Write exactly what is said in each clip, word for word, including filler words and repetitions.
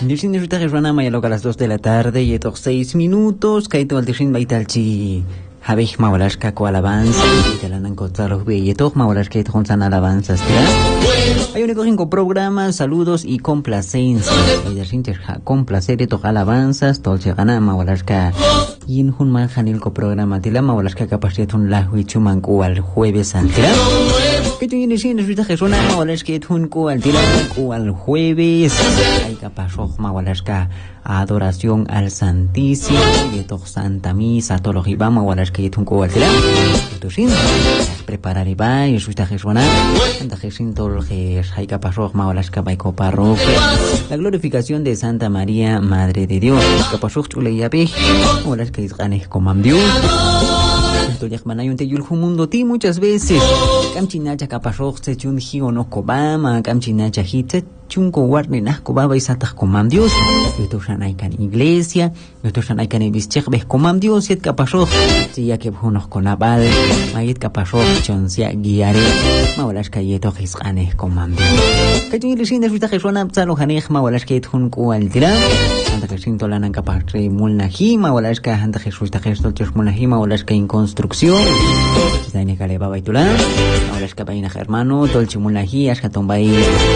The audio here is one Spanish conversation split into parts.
Dirsin de ruta Gerona Mayaloca a las dos de la tarde y estos seis minutos. Kaito al Dirsin Baitalchi. Habej Mawalashka ko alabanza. Y te la han encontrado los belletos. Mawalashka y Tonsan alabanzas. Hay un cinco programas, saludos y complacencia. Hay Dirsin complacer y tocar alabanzas. Tolche gana Mawalashka. Y en un manjanilco programa. Tila Mawalashka capacidad un lajo y chumanco al jueves al tirar. Que tú tienes en ruta Gerona Mawalashka y tunco al tirar al jueves. Hay capaz Mawalashka adoración al Santísimo y toda Santa Misa, todo lo que va Mawalashka y tunco al tirar. Entonces, preparar y va y ruta Gerona. Anda Gersin todo lo que hay capaz Mawalashka baiko parroquia. La glorificación de Santa María, Madre de Dios. Capaz chule y ape. Mawalashka y ganes comam Dios. Entonces, manayun te yulhu mundo ti muchas veces. Kamchinacha kapashok se chun higo no kobama, kamchinacha hitse chunko warne nas kobaba y satah komam Dios. Esto shanay kan iglesia, esto shanay kan bischek bes komam Dios, yet kapashok si ya que bunos konabal, mayet kapashok chonsia guiare, Mawalashka yeto hisqanes komam Dios. Kachun ilishin de ruta Gerona psalo hanej Mawalashka yet hunko altira. Anta Gersin tolanan kapatre mulnahi, Mawalashka anta Gersuita Gerstol mulnahi, Mawalashka in construcción. Zaine kale baba itula. Mawalashka baina hermano, tolchi mulnahi, ashkaton bai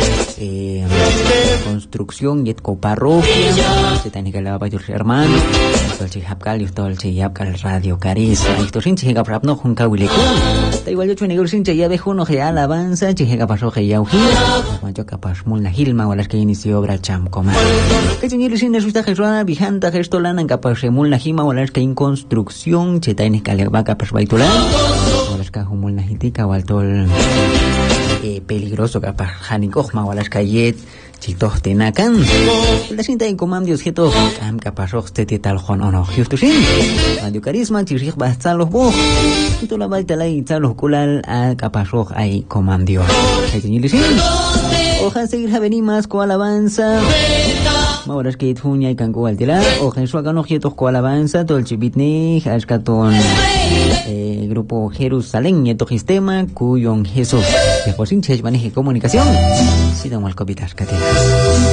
eh construcción yet ko parroquia. Zaine kale baba itul hermano. Tolchi hapkal tolchi hapkal radio caris. Esto sin chiga prapno hun kawileko. Ta igual yo chune sin chiga bejo no ge alabanza, chiga paso ge yauhi. Cuando capaz mulnahi Mawalashka inició obra cham coma. Que señor sin resulta Gerona viganta gestolana capaz mulnahi Mawalashka in construcción, chetaine kale baka persbaitula. Mawalashka humulnahi tika waltol eh, peligroso capaz hanikoh Mawalashka yet chitos tenakan. La cinta en comam Dios geto am capaz ostete tal jon ono justo sin. Radio carisma chirich bastalos bo. Ito la baitala y talos kulal a capaz ay comam Dios. Que señor sin. Ojan seguir javenimas con alabanza. Mawalashka y tuña y canco altila. Ojan suaga no jetos con alabanza. Todo el chibitni, ashkaton eh, grupo Jerusalén y sistema cuyon Jesús. De Josin Chech maneje comunicación. Si damos al copitas,